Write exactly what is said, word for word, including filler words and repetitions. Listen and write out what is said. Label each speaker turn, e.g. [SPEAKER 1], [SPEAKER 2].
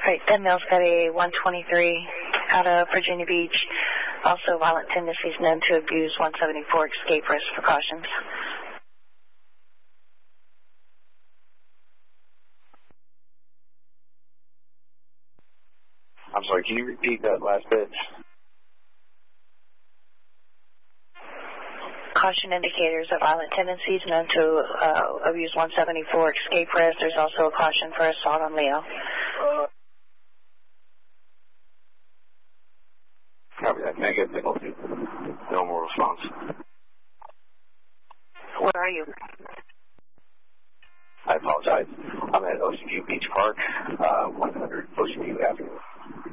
[SPEAKER 1] Right, that male's got a one twenty-three out of Virginia Beach. Also violent tendencies known to abuse one seventy-four, escape risk precautions.
[SPEAKER 2] I'm sorry, can you repeat that last bit?
[SPEAKER 1] Caution indicators of violent tendencies known to uh, abuse one seventy-four, escape risk. There's also a caution for assault on Leo.
[SPEAKER 2] Copy that. Negative, Nicholson. No more response.
[SPEAKER 1] Where are you?
[SPEAKER 2] I apologize. I'm at Ocean View Beach Park, uh, one hundred Ocean View Avenue.